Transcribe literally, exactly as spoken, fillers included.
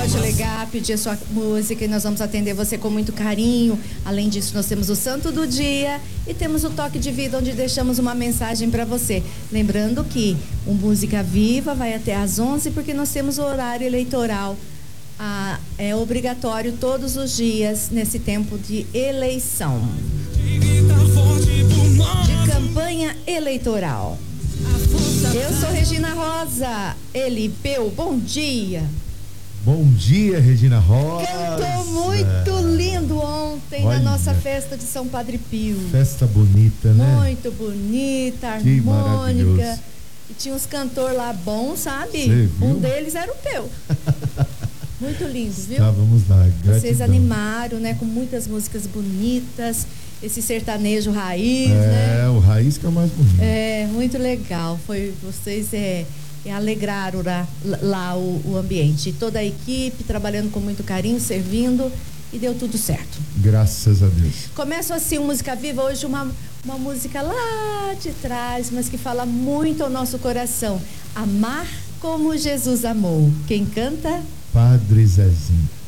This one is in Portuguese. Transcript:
pode ligar, pedir a sua música e nós vamos atender você com muito carinho. Além disso, nós temos o Santo do Dia e temos o Toque de Vida, onde deixamos uma mensagem para você. Lembrando que o Música Viva vai até às onze, porque nós temos o horário eleitoral. Ah, é obrigatório todos os dias nesse tempo de eleição. De campanha eleitoral. Eu sou Regina Rosa. Elipeu, bom dia. Bom dia, Regina Rosa. Cantou muito lindo ontem. Olha, na nossa festa de São Padre Pio. Festa bonita, né? Muito bonita, que harmônica. E tinha uns cantores lá bons, sabe? Um deles era o Peu. Muito lindo, viu? Tá, vamos lá. Gratidão. Vocês animaram, né? Com muitas músicas bonitas. Esse sertanejo raiz, é, né? É, o raiz que é o mais bonito. É, muito legal. Foi, vocês é, é, alegraram lá, lá o, o ambiente. E toda a equipe trabalhando com muito carinho, servindo, e deu tudo certo. Graças a Deus. Começa assim o Música Viva, hoje uma, uma música lá de trás, mas que fala muito ao nosso coração. Amar como Jesus amou. Quem canta? Padre Zezinho.